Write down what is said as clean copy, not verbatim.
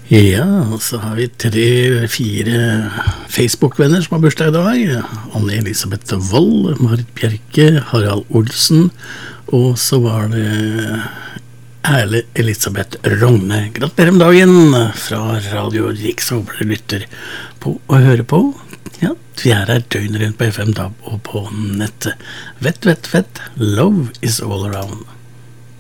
Ja, så har vi 3-4 Facebook-venner som har bursdag i dag. Anne Elisabeth Wold, Marit Bjerke, Harald Olsen, og så var det Erle Elisabeth Rogne. Gratulerer med dagen fra Radio Riks, håper du lytter på og hører på. Ja, vi her døgnet rundt på FM da, og på nettet. Fett, love is all around.